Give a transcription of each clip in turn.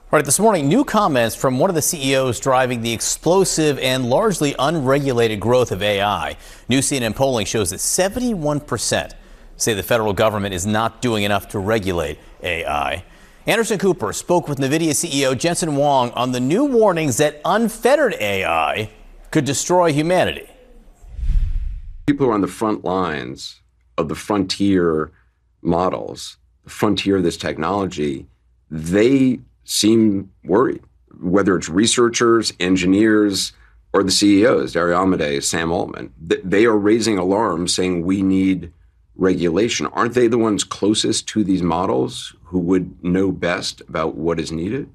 All right, this morning, new comments from one of the CEOs driving the explosive and largely unregulated growth of AI. New CNN polling shows that 71% say the federal government is not doing enough to regulate AI. Anderson Cooper spoke with NVIDIA CEO Jensen Huang on the new warnings that unfettered AI could destroy humanity. People who are on the front lines of the frontier models, the frontier of this technology, they seem worried, whether it's researchers, engineers, or the CEOs, Dario Amodei, Sam Altman. They are raising alarms saying we need regulation. Aren't they the ones closest to these models who would know best about what is needed?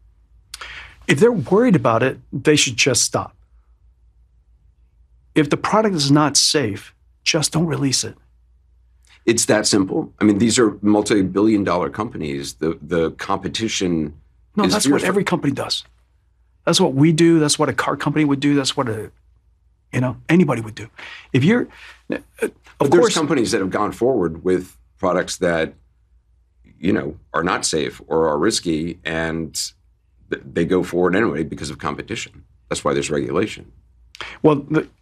If they're worried about it, they should just stop. If the product is not safe, just don't release it. It's that simple. I mean, these are multi-billion-dollar companies. The competition. No, that's fierce. what every company does. That's what we do. That's what a car company would do. That's what anybody would do. If you're, but there's companies that have gone forward with products that, are not safe or are risky, and they go forward anyway because of competition. That's why there's regulation. Well,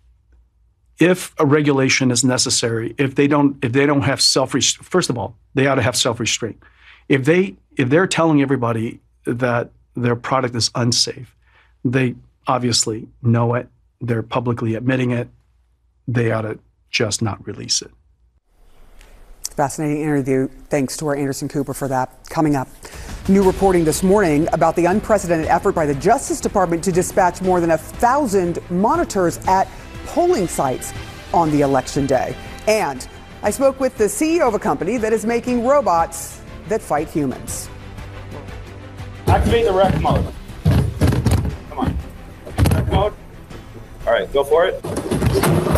if a regulation is necessary, if they don't have first of all, they ought to have self-restraint. If they're telling everybody that their product is unsafe, they obviously know it. They're publicly admitting it. They ought to just not release it. Fascinating interview. Thanks to our Anderson Cooper for that. Coming up, new reporting this morning about the unprecedented effort by the Justice Department to dispatch more than 1,000 monitors at polling sites on the election day. And I spoke with the CEO of a company that is making robots that fight humans. Activate the rec mode. Come on. Rec mode. All right, go for it.